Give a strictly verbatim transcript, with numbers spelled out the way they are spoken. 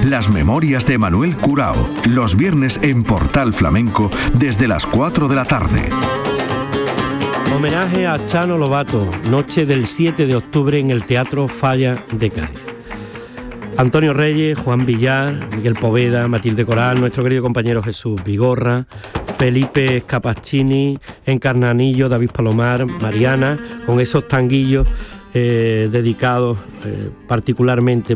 Las memorias de Manuel Curao, los viernes en Portal Flamenco desde las cuatro de la tarde. Homenaje a Chano Lobato, noche del siete de octubre en el Teatro Falla de Cádiz. Antonio Reyes, Juan Villar, Miguel Poveda, Matilde Coral, nuestro querido compañero Jesús Vigorra, Felipe Scapaccini, Encarnanillo, David Palomar, Mariana, con esos tanguillos eh, dedicados eh, particularmente